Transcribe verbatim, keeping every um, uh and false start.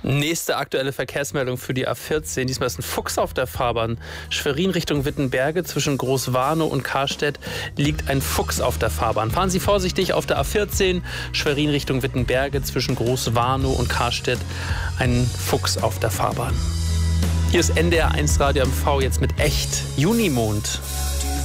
Nächste aktuelle Verkehrsmeldung für die A vierzehn. Diesmal ist ein Fuchs auf der Fahrbahn. Schwerin Richtung Wittenberge zwischen Großwarnow und Karstedt liegt ein Fuchs auf der Fahrbahn. Fahren Sie vorsichtig auf der A vierzehn. Schwerin Richtung Wittenberge zwischen Großwarnow und Karstedt ein Fuchs auf der Fahrbahn. Hier ist N D R eins Radio M V jetzt mit Echt Junimond.